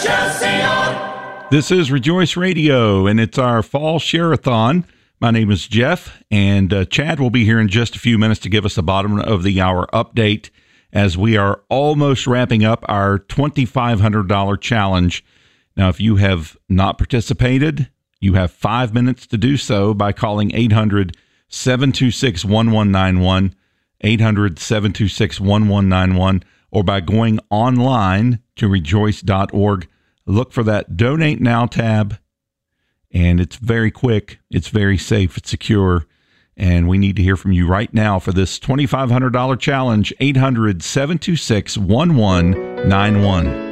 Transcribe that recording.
This is Rejoice Radio, and it's our fall share-a-thon. My name is Jeff, and Chad will be here in just a few minutes to give us a bottom of the hour update as we are almost wrapping up our $2,500 challenge. Now, if you have not participated, you have 5 minutes to do so by calling 800-726-1191, 800-726-1191, or by going online to rejoice.org. Look for that Donate Now tab, and it's very quick, it's very safe, it's secure, and we need to hear from you right now for this $2,500 challenge, 800-726-1191.